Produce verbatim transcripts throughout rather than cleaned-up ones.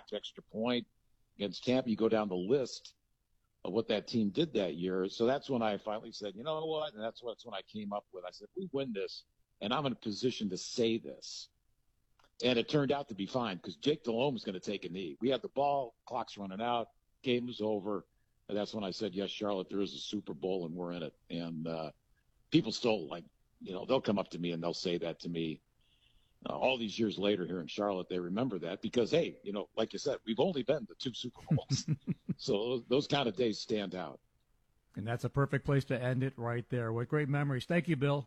blocked extra point against Tampa. You go down the list of what that team did that year. So that's when I finally said, you know what? And that's what's when I came up with. I said, we win this, and I'm in a position to say this. And it turned out to be fine because Jake Delhomme was going to take a knee. We had the ball, clock's running out, game was over. And that's when I said, yes, Charlotte, there is a Super Bowl, and we're in it. And uh, people still, like, you know, they'll come up to me and they'll say that to me. Uh, all these years later here in Charlotte, they remember that because, hey, you know, like you said, we've only been to two Super Bowls. So those, those kind of days stand out. And that's a perfect place to end it right there. What great memories. Thank you, Bill.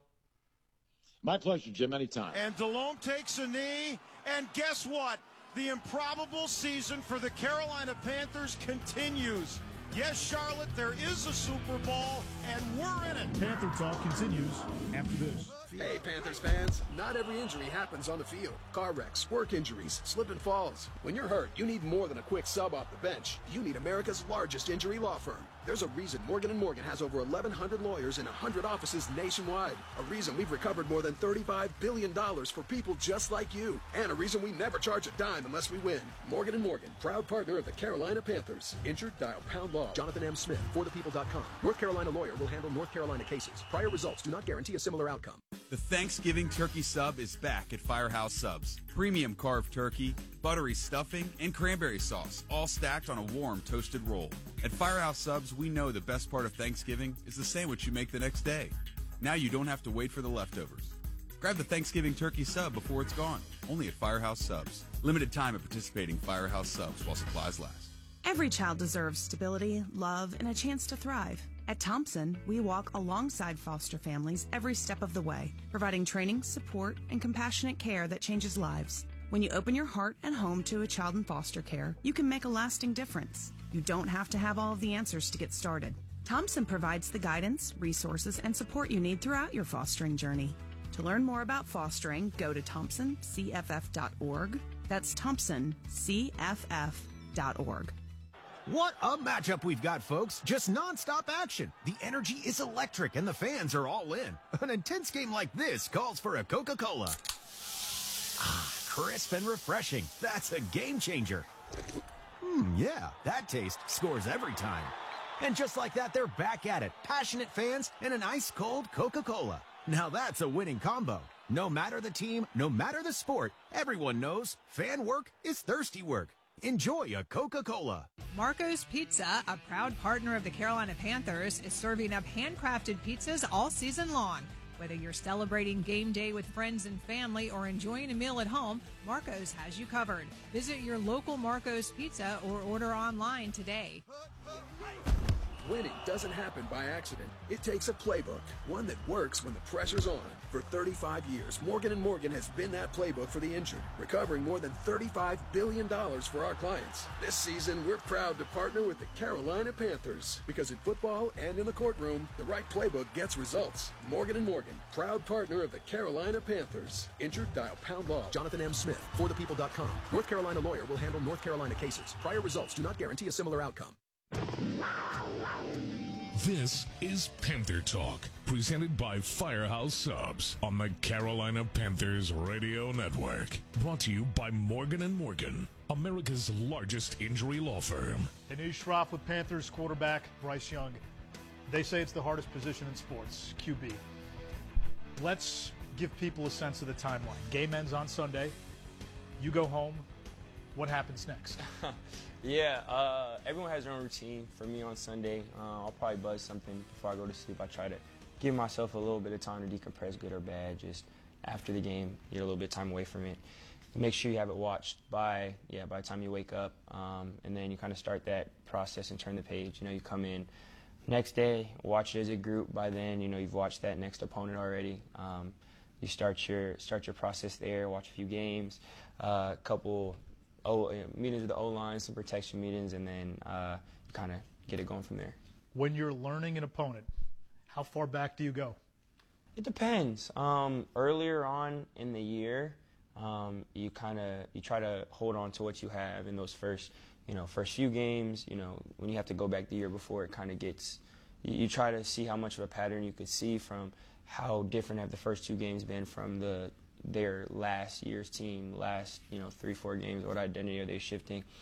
My pleasure, Jim, anytime. And Delhomme takes a knee, and guess what? The improbable season for the Carolina Panthers continues. Yes, Charlotte, there is a Super Bowl, and we're in it. Panther Talk continues after this. Hey, Panthers fans, not every injury happens on the field. Car wrecks, work injuries, slip and falls. When you're hurt, you need more than a quick sub off the bench. You need America's largest injury law firm. There's a reason Morgan and Morgan has over eleven hundred lawyers in one hundred offices nationwide. A reason we've recovered more than thirty-five billion dollars for people just like you. And a reason we never charge a dime unless we win. Morgan and Morgan, proud partner of the Carolina Panthers. Injured? Dial pound law. Jonathan M. Smith, for the people dot com. North Carolina lawyer will handle North Carolina cases. Prior results do not guarantee a similar outcome. The Thanksgiving turkey sub is back at Firehouse Subs. Premium carved turkey, buttery stuffing, and cranberry sauce, all stacked on a warm toasted roll. At Firehouse Subs, we know the best part of Thanksgiving is the sandwich you make the next day. Now you don't have to wait for the leftovers. Grab the Thanksgiving turkey sub before it's gone, only at Firehouse Subs. Limited time at participating Firehouse Subs while supplies last. Every child deserves stability, love, and a chance to thrive. At Thompson, we walk alongside foster families every step of the way, providing training, support, and compassionate care that changes lives. When you open your heart and home to a child in foster care, you can make a lasting difference. You don't have to have all of the answers to get started. Thompson provides the guidance, resources, and support you need throughout your fostering journey. To learn more about fostering, go to thompson c f f dot org. That's thompson c f f dot org. What a matchup we've got, folks. Just non-stop action. The energy is electric and the fans are all in. An intense game like this calls for a Coca-Cola. Ah, crisp and refreshing. That's a game changer. Hmm, yeah, that taste scores every time. And just like that, they're back at it. Passionate fans and an ice-cold Coca-Cola. Now that's a winning combo. No matter the team, no matter the sport, everyone knows fan work is thirsty work. Enjoy a Coca-Cola. Marco's Pizza, a proud partner of the Carolina Panthers, is serving up handcrafted pizzas all season long. Whether you're celebrating game day with friends and family or enjoying a meal at home, Marco's has you covered. Visit your local Marco's Pizza or order online today. Winning doesn't happen by accident. It takes a playbook, one that works when the pressure's on. For thirty-five years, Morgan and Morgan has been that playbook for the injured, recovering more than thirty-five billion dollars for our clients. This season, we're proud to partner with the Carolina Panthers, because in football and in the courtroom, the right playbook gets results. Morgan and Morgan, proud partner of the Carolina Panthers. Injured? Dial pound law. Jonathan M. Smith, for the people dot com. North Carolina lawyer will handle North Carolina cases. Prior results do not guarantee a similar outcome. This is Panther Talk, presented by Firehouse Subs on the Carolina Panthers Radio Network. Brought to you by Morgan and Morgan, America's largest injury law firm. Anish Shroff with Panthers quarterback Bryce Young. They say it's the hardest position in sports, Q B. Let's give people a sense of the timeline. Game ends on Sunday. You go home. What happens next? Yeah, uh, everyone has their own routine. For me on Sunday, uh, I'll probably buzz something before I go to sleep. I try to give myself a little bit of time to decompress, good or bad, just after the game, get a little bit of time away from it. Make sure you have it watched by, yeah, by the time you wake up, um, and then you kind of start that process and turn the page. You know, you come in next day, watch it as a group. By then, you know, you've watched that next opponent already. Um, you start your, start your process there, watch a few games, a uh, couple O, uh, meetings with the O-line, some protection meetings, and then uh, you kind of get it going from there. When you're learning an opponent, how far back do you go? It depends. Um, earlier on in the year, um, you kind of you try to hold on to what you have in those first, you know, first few games. You know, when you have to go back the year before, it kind of gets. You, you try to see how much of a pattern you could see from how different have the first two games been from the. their last year's team, last, you know, three, four games, what identity are they shifting?